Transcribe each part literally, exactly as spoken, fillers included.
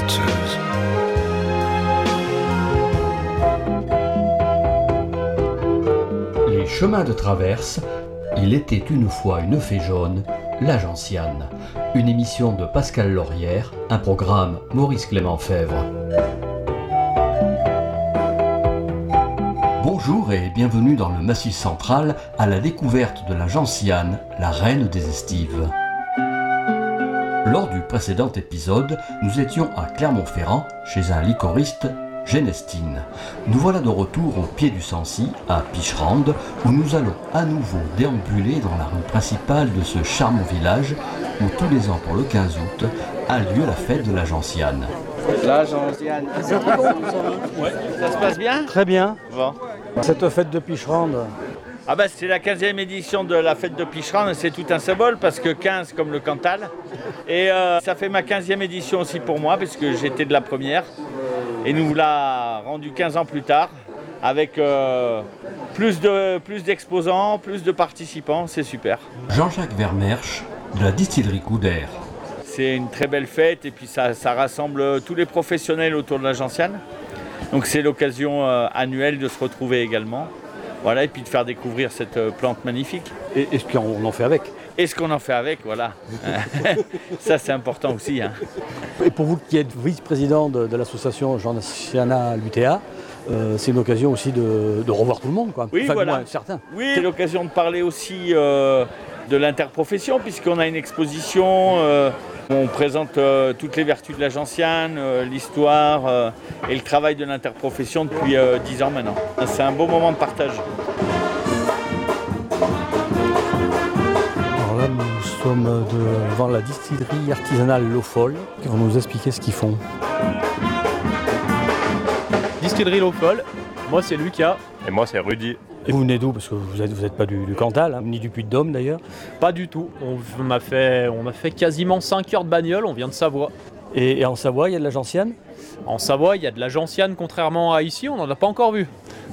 menteuse. Les chemins de traverse, il était une fois une fée jaune, la gentiane. Une émission de Pascal Laurière, un programme Maurice Clément Fèvre. Bonjour et bienvenue dans le Massif central à la découverte de la gentiane, la reine des estives. Lors du précédent épisode, nous étions à Clermont-Ferrand, chez un liquoriste, Genestine. Nous voilà de retour au pied du Sancy, à Picherande, où nous allons à nouveau déambuler dans la rue principale de ce charmant village, où tous les ans pour le quinze août, a lieu la fête de la gentiane. La gentiane. C'est très bon, ça, hein. Ouais. Ça se passe bien? Très bien. Bon. Cette fête de Picherande. Ah bah c'est la quinzième édition de la fête de Picherande, c'est tout un symbole parce que quinze comme le Cantal. Et euh, ça fait ma quinzième édition aussi pour moi parce que j'étais de la première. Et nous l'a rendu quinze ans plus tard avec euh, plus, de, plus d'exposants, plus de participants, c'est super. Jean-Jacques Vermersch, de la distillerie Couder. C'est une très belle fête et puis ça, ça rassemble tous les professionnels autour de la gentiane. Donc c'est l'occasion euh, annuelle de se retrouver également. Voilà, et puis de faire découvrir cette euh, plante magnifique. Et, et ce qu'on en fait avec. Et ce qu'on en fait avec, voilà. Ça c'est important aussi. Hein. Et pour vous qui êtes vice-président de, de l'association Gentiana l'U T A, euh, c'est une occasion aussi de, de revoir tout le monde, quoi. Oui, enfin, voilà. du moins, certains. Oui, c'est l'occasion de parler aussi euh, de l'interprofession, puisqu'on a une exposition. Euh, On présente euh, toutes les vertus de la gentiane, euh, l'histoire euh, et le travail de l'interprofession depuis euh, dix ans maintenant. C'est un beau moment de partage. Alors là, nous sommes devant la distillerie artisanale L'Eau Folle, qui vont nous expliquer ce qu'ils font. Distillerie L'Eau Folle, moi c'est Lucas. Et moi c'est Rudy. Et vous venez d'où? Parce que vous n'êtes vous êtes pas du, du Cantal, hein, ni du Puy-de-Dôme d'ailleurs. Pas du tout, on, on, a fait, on a fait quasiment cinq heures de bagnole, on vient de Savoie. Et, et en Savoie, il y a de la gentiane? En Savoie, il y a de la gentiane, contrairement à ici, on n'en a pas encore vu.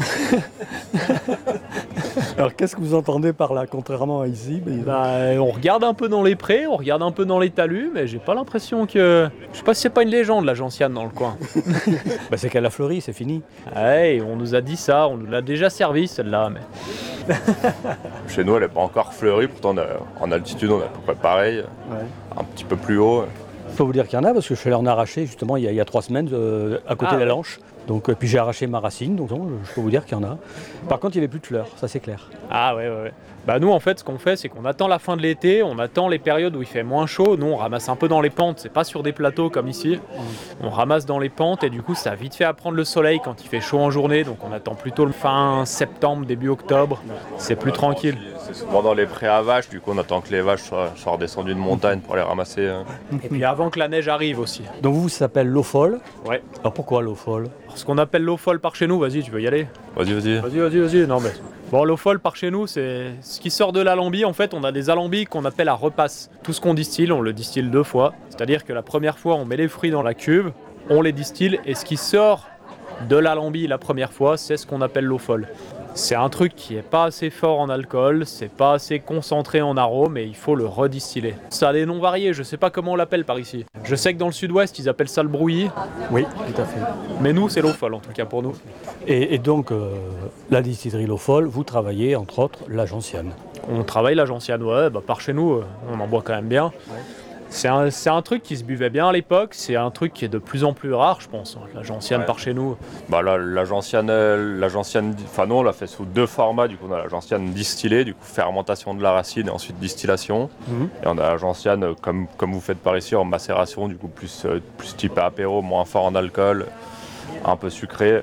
Alors qu'est-ce que vous entendez par là, contrairement à ici? Mais... Bah, on regarde un peu dans les prés, on regarde un peu dans les talus, mais j'ai pas l'impression que... Je sais pas si c'est pas une légende la gentiane dans le coin. bah, c'est qu'elle a fleuri, c'est fini. Ouais, on nous a dit ça, on nous l'a déjà servi celle-là, mais... Chez nous elle n'est pas encore fleurie, pourtant on a, en altitude on est à peu près pareil, Ouais. un petit peu plus haut. Je peux vous dire qu'il y en a parce que je suis allé en arracher justement il y a, il y a trois semaines euh, à côté Ah, de la ouais. Lanche. Donc, euh, puis j'ai arraché ma racine, donc non, je peux vous dire qu'il y en a. Par contre, il n'y avait plus de fleurs, ça c'est clair. Ah ouais, ouais, ouais. Bah nous en fait ce qu'on fait c'est qu'on attend la fin de l'été, on attend les périodes où il fait moins chaud, nous on ramasse un peu dans les pentes, c'est pas sur des plateaux comme ici, on ramasse dans les pentes et du coup ça a vite fait à prendre le soleil quand il fait chaud en journée, donc on attend plutôt le fin septembre, début octobre, c'est plus tranquille. C'est souvent dans les prés à vaches, du coup on attend que les vaches soient, soient redescendues de montagne pour les ramasser. hein. Et puis avant que la neige arrive aussi. Donc vous, ça s'appelle L'Eau Folle. Ouais. Alors pourquoi L'Eau Folle? Ce qu'on appelle l'eau folle par chez nous, vas-y tu veux y aller? Vas-y, vas-y. Vas-y, vas-y, vas-y, non mais... Bon, l'eau folle par chez nous, c'est ce qui sort de l'alambi. En fait, on a des alambics qu'on appelle à repasse. Tout ce qu'on distille, on le distille deux fois. C'est-à-dire que la première fois, on met les fruits dans la cuve, on les distille, et ce qui sort de l'alambi la première fois, c'est ce qu'on appelle l'eau folle. C'est un truc qui est pas assez fort en alcool, c'est pas assez concentré en arôme et il faut le redistiller. Ça a des noms variés, je sais pas comment on l'appelle par ici. Je sais que dans le sud-ouest, ils appellent ça le brouillis. Oui, tout à fait. Mais nous, c'est l'eau folle en tout cas pour nous. Et, et donc, euh, la distillerie L'Eau Folle, vous travaillez entre autres la gentiane. On travaille la gentiane, ouais, bah par chez nous, euh, on en boit quand même bien. Ouais. C'est un, c'est un truc qui se buvait bien à l'époque, c'est un truc qui est de plus en plus rare, je pense, la gentiane ouais. par chez nous. Bah là, la gentiane, la gentiane, enfin nous on l'a fait sous deux formats, du coup on a la gentiane distillée, du coup fermentation de la racine et ensuite distillation. Mmh. Et on a la gentiane comme, comme vous faites par ici en macération, du coup plus, plus type apéro, moins fort en alcool, un peu sucré.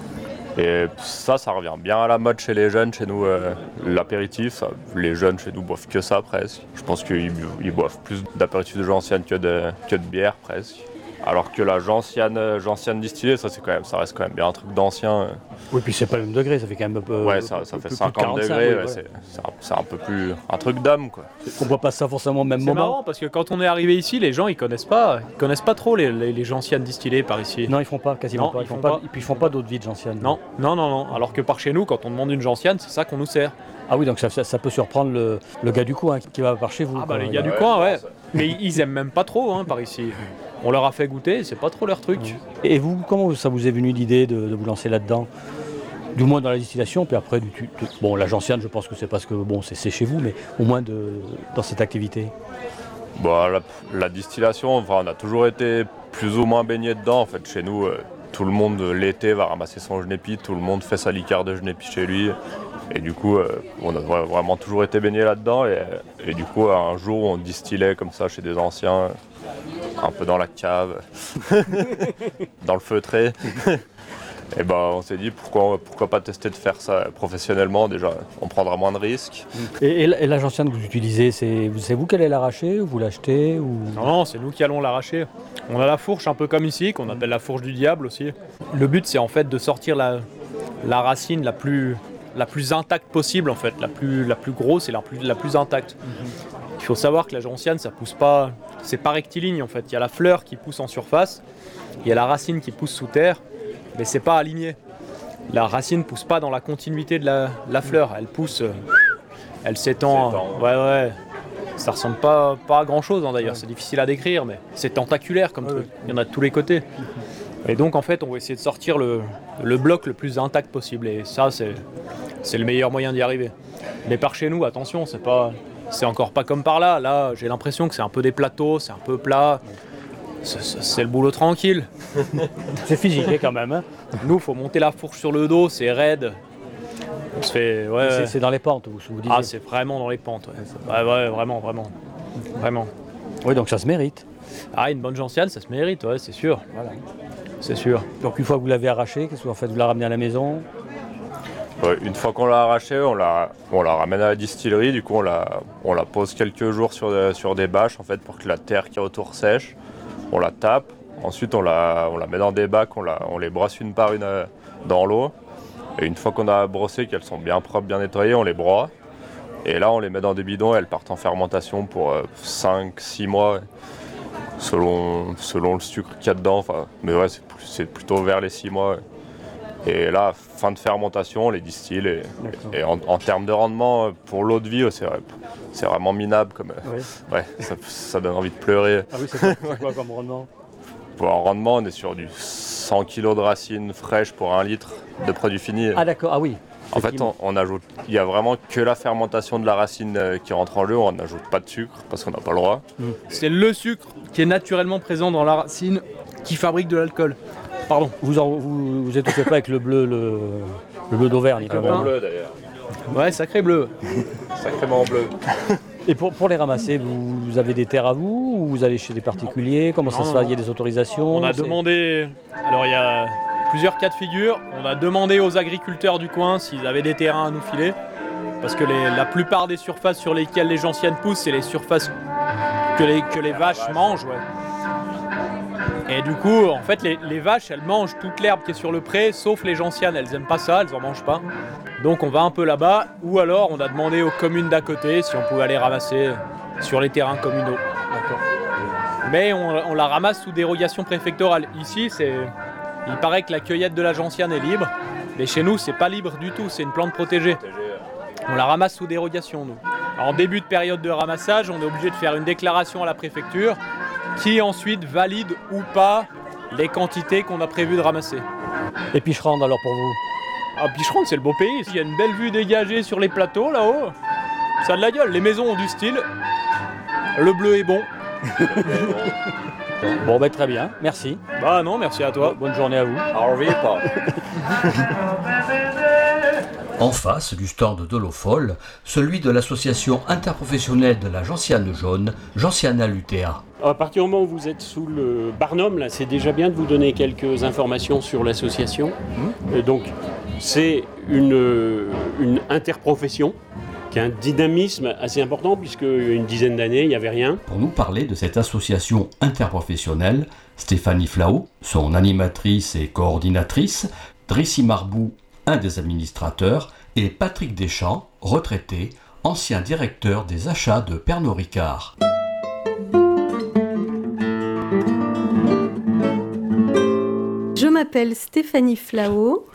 Et ça, ça revient bien à la mode chez les jeunes, chez nous, euh, l'apéritif. Les jeunes chez nous boivent que ça presque. Je pense qu'ils ils boivent plus d'apéritifs de gentiane que de, que de bière presque. Alors que la gentiane, gentiane distillée, ça, c'est quand même, ça reste quand même bien un truc d'ancien. Oui, puis c'est pas le même degré, ça fait quand même un peu. Ouais, ça, ça fait plus, cinquante plus de quarante-cinq, degrés, oui, ouais, ouais. c'est, c'est, un, c'est un peu plus un truc d'âme, quoi. On voit pas ça forcément au même c'est moment. C'est marrant parce que quand on est arrivé ici, les gens ils connaissent pas, ils connaissent pas trop les, les, les gentianes distillées par ici. Non, ils font pas, quasiment non, pas. Ils, ils font font pas. pas. Et puis ils font pas d'eau de vie de gentiane. Non, non, non, non. Alors que par chez nous, quand on demande une gentiane, c'est ça qu'on nous sert. Ah oui, donc ça, ça, ça peut surprendre le, le gars du coin qui va par chez vous. Ah quoi. bah les gars ouais. du Ouais, coin, ouais. ça. Mais ils aiment même pas trop hein, par ici. On leur a fait goûter, c'est pas trop leur truc. Et vous, comment ça vous est venu l'idée de, de vous lancer là-dedans? Du moins dans la distillation, puis après, du, du- bon, la gentiane, je pense que c'est parce que bon, c'est c'est chez vous, mais au moins de, dans cette activité. Bon, la, la distillation, enfin, on a toujours été plus ou moins baigné dedans. En fait, chez nous, euh, tout le monde euh, l'été va ramasser son genépi, tout le monde fait sa liqueur de genépi chez lui. Et du coup, euh, on a vra- vraiment toujours été baigné là-dedans. Et, et du coup, un jour, on distillait comme ça chez des anciens, un peu dans la cave, dans le feutré. Et ben, on s'est dit pourquoi, pourquoi pas tester de faire ça professionnellement. Déjà, on prendra moins de risques. Et, et, la- et la gentiane que vous utilisez, c'est vous, c'est vous qui allez l'arracher ou vous l'achetez ou... Non, non, c'est nous qui allons l'arracher. On a la fourche un peu comme ici, qu'on appelle la fourche du diable aussi. Le but, c'est en fait de sortir la, la racine la plus, la plus intacte possible, en fait, la plus, la plus grosse et la plus, la plus intacte. Il faut savoir que la gentiane, ça pousse pas, c'est pas rectiligne en fait. Il y a la fleur qui pousse en surface, il y a la racine qui pousse sous terre, mais c'est pas aligné. La racine pousse pas dans la continuité de la, la fleur, elle pousse, euh, elle s'étend. S'étend. Ouais, ouais. Ça ressemble pas, pas à grand chose d'ailleurs, c'est difficile à décrire, mais c'est tentaculaire comme truc. Il y en a de tous les côtés. Et donc en fait, on va essayer de sortir le, le bloc le plus intact possible, et ça, c'est, c'est le meilleur moyen d'y arriver. Mais par chez nous, attention, c'est pas, c'est encore pas comme par là. Là, j'ai l'impression que c'est un peu des plateaux, c'est un peu plat. C'est, c'est- c'est le boulot tranquille. C'est physique hein, quand même. Hein. Nous, faut monter la fourche sur le dos, c'est raide. On se fait, ouais. C'est, ouais. c'est dans les pentes, vous, vous disiez. Ah, c'est vraiment dans les pentes. Ouais, ouais, ouais, vraiment, vraiment, vraiment. Oui, donc ça se mérite. Ah, une bonne gentiane, ça se mérite, ouais, c'est sûr. Voilà. C'est sûr. Donc une fois que vous l'avez arraché, qu'est-ce que vous faites? Vous la ramenez à la maison? Ouais, une fois qu'on l'a arraché, on la, on la ramène à la distillerie. Du coup, on la, on la pose quelques jours sur, de- sur des bâches en fait, pour que la terre qui est autour sèche. On la tape. Ensuite, on la, on la met dans des bacs. On, la, on les brosse une par une euh, dans l'eau. Et une fois qu'on a brossé, qu'elles sont bien propres, bien nettoyées, on les broie. Et là, on les met dans des bidons et elles partent en fermentation pour euh, cinq six mois. Selon, selon le sucre qu'il y a dedans. Enfin, mais ouais, c'est, plus- c'est plutôt vers les six mois. Et là, fin de fermentation, on les distille. Et, et en, en termes de rendement, euh, pour l'eau de vie, c'est, vrai- c'est vraiment minable. Comme, euh, Oui. ouais, ça, ça donne envie de pleurer. Ah oui, c'est quoi, c'est quoi comme rendement? Pour un rendement, on est sur du cent kilos de racines fraîches pour un litre de produit fini. Ah d'accord, ah oui. En fait, on, on ajoute, il y a vraiment que la fermentation de la racine euh, qui rentre en jeu. On n'ajoute pas de sucre parce qu'on n'a pas le droit. C'est le sucre qui est naturellement présent dans la racine qui fabrique de l'alcool. Pardon. Vous, en, vous, vous étouffez pas avec le bleu, le, le bleu d'Auvergne. quand même. bleu d'ailleurs. Ouais, sacré bleu. Sacrément bleu. Et pour, pour les ramasser, vous, vous avez des terres à vous ou vous allez chez des particuliers? Comment ça Non, se non, passe? non. Il y a des autorisations? On a c'est- demandé. Alors, il y a plusieurs cas de figure. On a demandé aux agriculteurs du coin s'ils avaient des terrains à nous filer. Parce que les- la plupart des surfaces sur lesquelles les gentianes poussent, c'est les surfaces que les, que les vaches mangent. Ouais. Et du coup, en fait, les, les vaches, elles mangent toute l'herbe qui est sur le pré, sauf les gentianes. Elles aiment pas ça, elles en mangent pas. Donc on va un peu là-bas. Ou alors, on a demandé aux communes d'à côté si on pouvait aller ramasser sur les terrains communaux. Mais on, on la ramasse sous dérogation préfectorale. Ici, c'est, il paraît que la cueillette de la gentiane est libre. Mais chez nous, c'est pas libre du tout, c'est une plante protégée. On la ramasse sous dérogation, nous. En début de période de ramassage, on est obligé de faire une déclaration à la préfecture qui ensuite valide ou pas les quantités qu'on a prévu de ramasser. Et Picherande alors pour vous? Ah, Picherande, c'est le beau pays. Il y a une belle vue dégagée sur les plateaux là-haut. Ça a de la gueule. Les maisons ont du style. Le bleu est bon. Bon ben très bien, merci. Bah non, merci à toi. Bonne journée à vous. En face du stand de l'eau folle, celui de l'association interprofessionnelle de la gentiane jaune, Gentiana l'U T A. À partir du moment où vous êtes sous le Barnum, là, c'est déjà bien de vous donner quelques informations sur l'association. Et donc, c'est une, une interprofession qui a un dynamisme assez important, puisque une dizaine d'années, il n'y avait rien. Pour nous parler de cette association interprofessionnelle, Stéphanie Flao, son animatrice et coordinatrice, Drissi Marbou, un des administrateurs, et Patrick Deschamps, retraité, ancien directeur des achats de Pernod Ricard. Je m'appelle Stéphanie Flao,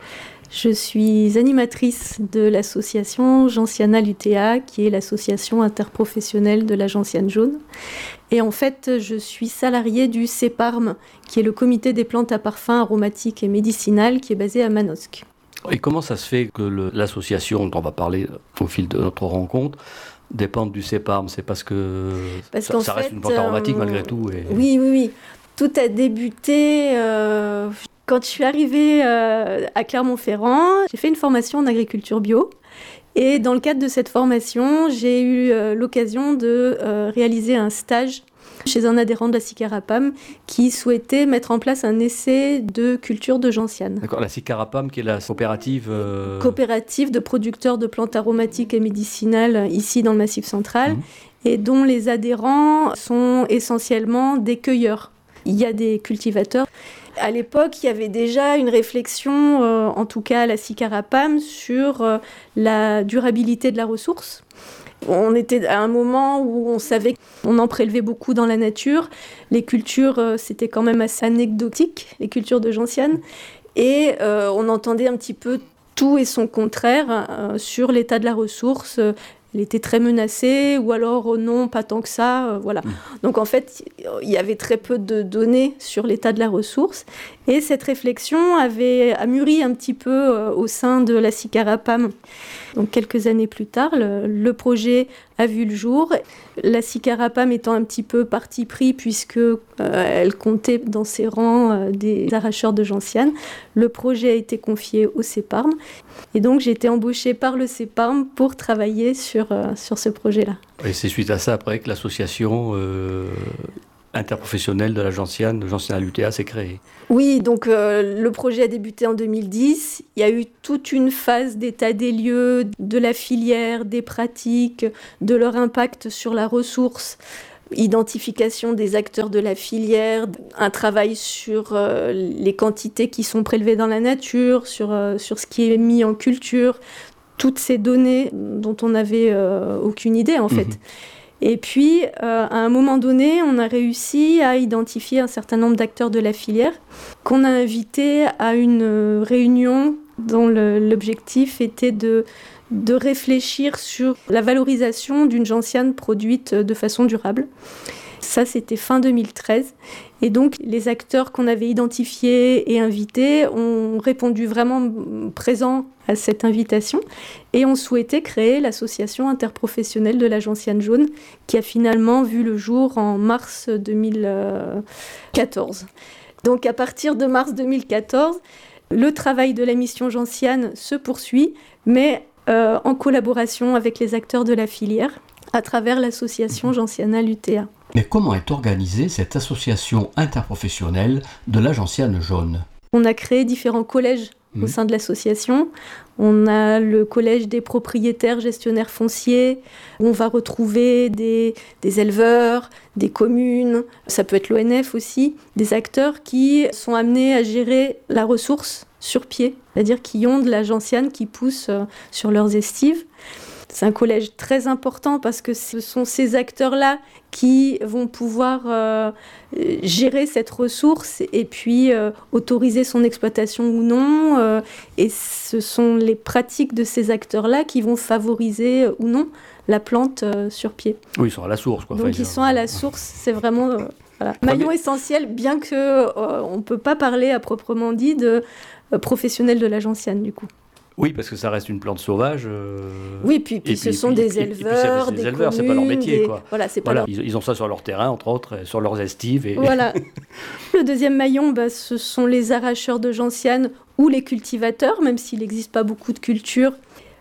Je suis animatrice de l'association Gentiana L U T A, qui est l'association interprofessionnelle de la gentiane jaune. Et en fait, je suis salariée du CEPARM, qui est le comité des plantes à parfum aromatiques et médicinales, qui est basé à Manosque. Et comment ça se fait que le, l'association, dont on va parler au fil de notre rencontre, dépende du CEPARM? C'est parce que parce ça, ça reste fait, une plante aromatique euh, malgré tout. Et... Oui, oui, oui. Tout a débuté euh, quand je suis arrivée euh, à Clermont-Ferrand. J'ai fait une formation en agriculture bio. Et dans le cadre de cette formation, j'ai eu euh, l'occasion de euh, réaliser un stage chez un adhérent de la Sicarapam qui souhaitait mettre en place un essai de culture de gentiane. D'accord, la Sicarapam qui est la coopérative... Euh... Coopérative de producteurs de plantes aromatiques et médicinales ici dans le Massif central, mmh. et dont les adhérents sont essentiellement des cueilleurs. Il y a des cultivateurs. À l'époque, il y avait déjà une réflexion, euh, en tout cas à la Sicarapam, sur euh, la durabilité de la ressource. On était à un moment où on savait qu'on en prélevait beaucoup dans la nature. Les cultures, euh, c'était quand même assez anecdotique, les cultures de gentiane. Et euh, on entendait un petit peu tout et son contraire euh, sur l'état de la ressource. Elle était très menacée, ou alors oh non, pas tant que ça, euh, voilà. Mmh. Donc en fait, il y avait très peu de données sur l'état de la ressource, et cette réflexion avait a mûri un petit peu euh, au sein de la Sicarapam. Donc quelques années plus tard, le, le projet a vu le jour. La Sicarapam étant un petit peu parti pris, puisque euh, elle comptait dans ses rangs euh, des arracheurs de gentiane, le projet a été confié au CEPARM. Et donc j'ai été embauchée par le CEPARM pour travailler sur, euh, sur ce projet-là. Et c'est suite à ça après que l'association euh, interprofessionnelle de la gentiane, Gentiana L U T A, s'est créée. Oui, donc euh, le projet a débuté en deux mille dix. Il y a eu toute une phase d'état des lieux, de la filière, des pratiques, de leur impact sur la ressource, identification des acteurs de la filière, un travail sur euh, les quantités qui sont prélevées dans la nature, sur, euh, sur ce qui est mis en culture, toutes ces données dont on n'avait euh, aucune idée en fait. Mmh. Et puis, euh, à un moment donné, on a réussi à identifier un certain nombre d'acteurs de la filière qu'on a invités à une réunion dont le, l'objectif était de, de réfléchir sur la valorisation d'une gentiane produite de façon durable. Ça, c'était fin deux mille treize. Et donc, les acteurs qu'on avait identifiés et invités ont répondu vraiment présents à cette invitation et ont souhaité créer l'association interprofessionnelle de la gentiane jaune qui a finalement vu le jour en mars deux mille quatorze. Donc, à partir de mars deux mille quatorze, le travail de la mission gentiane se poursuit, mais euh, en collaboration avec les acteurs de la filière à travers l'association Gentiana L U T A. Mais comment est organisée cette association interprofessionnelle de la gentiane jaune ? On a créé différents collèges mmh. au sein de l'association. On a le collège des propriétaires gestionnaires fonciers, où on va retrouver des, des éleveurs, des communes, ça peut être l'O N F aussi, des acteurs qui sont amenés à gérer la ressource sur pied, c'est-à-dire qui ont de la gentiane qui pousse sur leurs estives. C'est un collège très important parce que ce sont ces acteurs-là qui vont pouvoir euh, gérer cette ressource et puis euh, autoriser son exploitation ou non. Euh, et ce sont les pratiques de ces acteurs-là qui vont favoriser euh, ou non la plante euh, sur pied. Oui, ils sont à la source, quoi. Donc enfin, ils sont à la source, c'est vraiment euh, voilà. maillon essentiel, bien qu'on euh, ne peut pas parler à proprement dit de euh, professionnels de la gentiane du coup. Oui, parce que ça reste une plante sauvage. Euh... Oui, puis, puis, puis ce puis, sont puis, des éleveurs, puis, puis des éleveurs, communes, c'est pas leur métier, des... quoi. Voilà, c'est pas voilà. leur... ils, ils ont ça sur leur terrain, entre autres, sur leurs estives. Et... Voilà. Le deuxième maillon, bah, ce sont les arracheurs de gentiane ou les cultivateurs, même s'il n'existe pas beaucoup de cultures.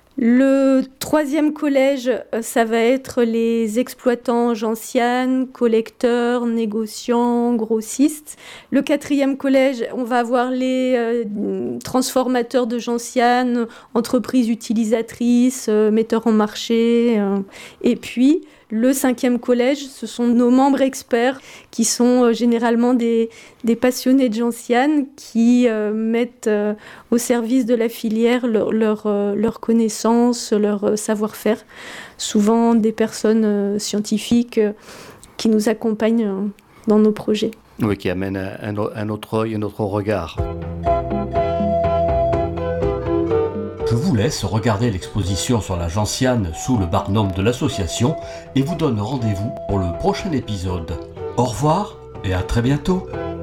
Le troisième collège, ça va être les exploitants gentianes, collecteurs, négociants, grossistes. Le quatrième collège, on va avoir les euh, transformateurs de gentianes, entreprises utilisatrices, euh, metteurs en marché. Euh, et puis, le cinquième collège, ce sont nos membres experts qui sont euh, généralement des, des passionnés de gentiane qui euh, mettent euh, au service de la filière leur, leur, euh, leur connaissance, leur euh, savoir-faire. Souvent des personnes euh, scientifiques euh, qui nous accompagnent euh, dans nos projets. Oui, qui amènent un, un autre œil, un autre regard. Je vous laisse regarder l'exposition sur la gentiane sous le barnum de l'association et vous donne rendez-vous pour le prochain épisode. Au revoir et à très bientôt.